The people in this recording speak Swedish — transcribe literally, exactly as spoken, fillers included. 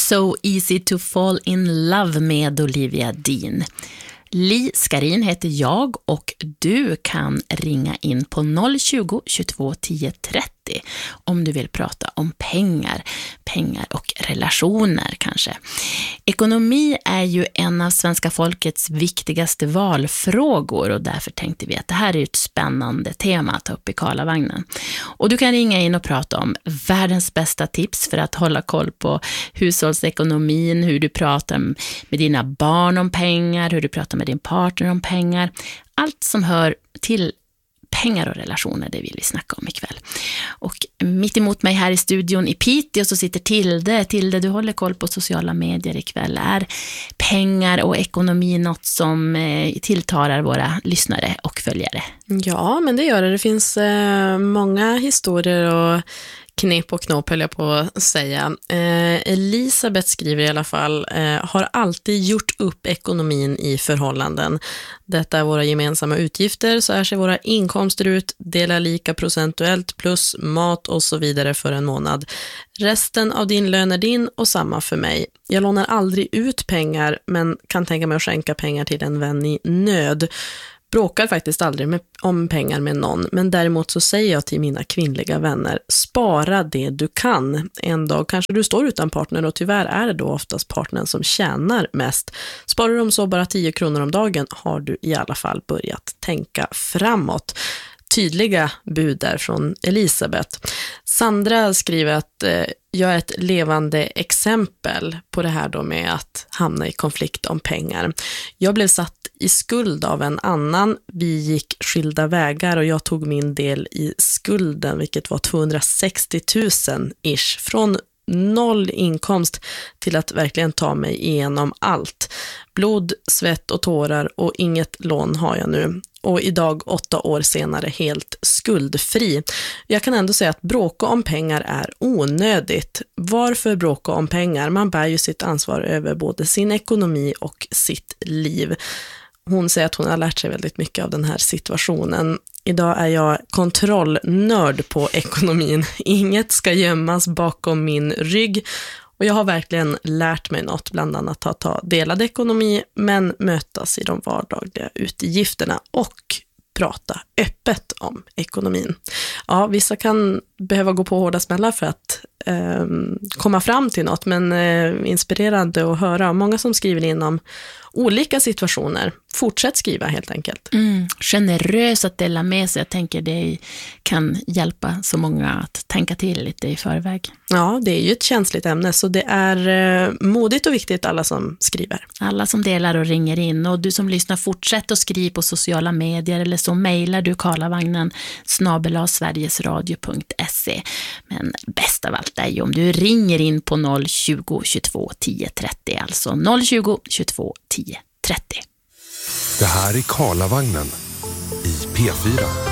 So Easy to Fall in Love med Olivia Dean. Li Skarin heter jag och du kan ringa in på noll tjugo, tjugotvå, tio, trettio om du vill prata om pengar, pengar och relationer kanske. Ekonomi är ju en av svenska folkets viktigaste valfrågor och därför tänkte vi att det här är ett spännande tema att ta upp i Karlavagnen. Och du kan ringa in och prata om världens bästa tips för att hålla koll på hushållsekonomin, hur du pratar med dina barn om pengar, hur du pratar med din partner om pengar. Allt som hör till pengar och relationer, det vill vi snacka om ikväll. Och mitt emot mig här i studion i Piteå så sitter Tilde. Tilde, du håller koll på sociala medier ikväll. Är pengar och ekonomi något som eh, tilltalar våra lyssnare och följare? Ja, men det gör det. Det finns eh, många historier och knep och knåp höll jag på att säga. Eh, Elisabeth skriver i alla fall, eh, har alltid gjort upp ekonomin i förhållanden. Detta är våra gemensamma utgifter, så här ser våra inkomster ut, delar lika procentuellt plus mat och så vidare för en månad. Resten av din lön är din och samma för mig. Jag lånar aldrig ut pengar men kan tänka mig att skänka pengar till en vän i nöd. Bråkar faktiskt aldrig med, om pengar med någon, men däremot så säger jag till mina kvinnliga vänner, spara det du kan. En dag kanske du står utan partner och tyvärr är det då oftast partnern som tjänar mest. Sparar du om så bara tio kronor om dagen har du i alla fall börjat tänka framåt. Tydliga bud där från Elisabeth. Sandra skriver att eh, jag är ett levande exempel på det här då med att hamna i konflikt om pengar. Jag blev satt i skuld av en annan. Vi gick skilda vägar och jag tog min del i skulden, vilket var tvåhundrasextio tusen ish. Från noll inkomst till att verkligen ta mig igenom allt. Blod, svett och tårar och inget lån har jag nu. Och idag, åtta år senare, helt skuldfri. Jag kan ändå säga att bråka om pengar är onödigt. Varför bråka om pengar? Man bär ju sitt ansvar över både sin ekonomi och sitt liv. Hon säger att hon har lärt sig väldigt mycket av den här situationen. Idag är jag kontrollnörd på ekonomin. Inget ska gömmas bakom min rygg. Och jag har verkligen lärt mig något, bland annat att ta delad ekonomi men mötas i de vardagliga utgifterna och prata öppet om ekonomin. Ja, vissa kan behöva gå på hårda smällar för att eh, komma fram till något, men eh, inspirerande att höra. Många som skriver in om olika situationer. Fortsätt skriva helt enkelt. Mm, generös att dela med sig. Jag tänker det kan hjälpa så många att tänka till lite i förväg. Ja, det är ju ett känsligt ämne så det är eh, modigt och viktigt alla som skriver. Alla som delar och ringer in och du som lyssnar fortsätt att skriva på sociala medier eller så mejlar du karlavagnen snabel-a sverigesradio punkt se. Men bäst av allt är ju om du ringer in på noll tjugo, tjugotvå, tio, trettio, alltså noll tjugo, tjugotvå, tio, trettio. Det här är Karlavagnen i P fyra.